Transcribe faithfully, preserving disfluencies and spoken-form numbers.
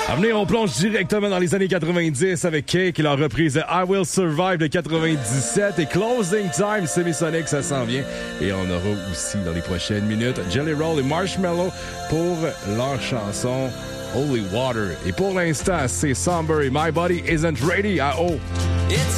À venir, on plonge directement dans les années quatre-vingt-dix avec Cake et leur reprise de I Will Survive de quatre-vingt-dix-sept et Closing Time, Semisonic, ça s'en vient. Et on aura aussi dans les prochaines minutes Jelly Roll et Marshmallow pour leur chanson Holy Water. Et pour l'instant, c'est Somber et My Body Isn't Ready à O.